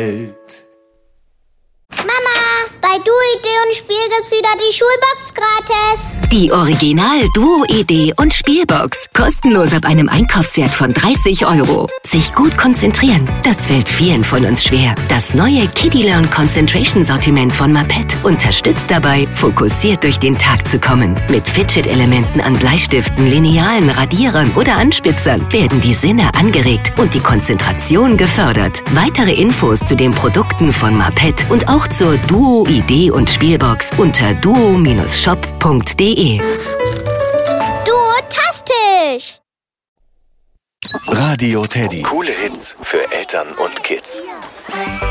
Welt. Mama, bei Duo, Idee und Spiel gibt's wieder die Schulbox gratis. Die Original Duo, Idee und Spielbox. Kostenlos ab einem Einkaufswert von 30 €. Sich gut konzentrieren, das fällt vielen von uns schwer. Das neue Kiddie Learn Concentration Sortiment von Mapet unterstützt dabei, fokussiert durch den Tag zu kommen. Mit Fidget-Elementen an Bleistiften, Linealen, Radierern oder Anspitzern werden die Sinne angeregt und die Konzentration gefördert. Weitere Infos zu den Produkten von Mapet und auch zur Duo, Idee und Spielbox unter duo-shop.de. Duotastisch! Radio Teddy. Coole Hits für Eltern und Kids.